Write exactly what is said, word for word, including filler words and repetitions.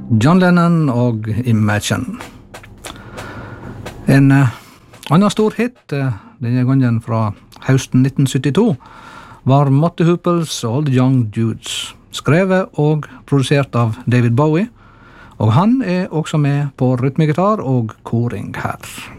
John Lennon og Imagine. En uh, annen stor hit, uh, denne gangen fra høsten nitten syttito, var Mott the Hooples All the Young Dudes, skrevet og produsert av David Bowie, og han er også med på rytmegitar og koring her.